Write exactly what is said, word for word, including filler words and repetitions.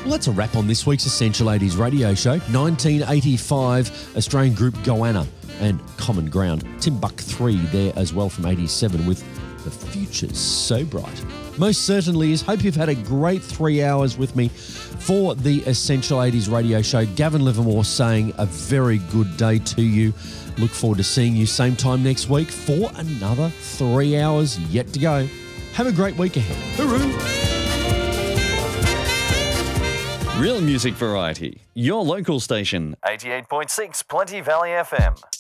Well, that's a wrap on this week's Essential eighties radio show. nineteen eighty-five, Australian group Goanna and Common Ground. Timbuk three there as well from eighty-seven with The Future's So Bright. Most certainly is. Hope you've had a great three hours with me for the Essential eighties radio show. Gavin Livermore saying a very good day to you. Look forward to seeing you same time next week for another three hours yet to go. Have a great week ahead. Hooroo! Real music variety. Your local station. eighty-eight point six Plenty Valley F M.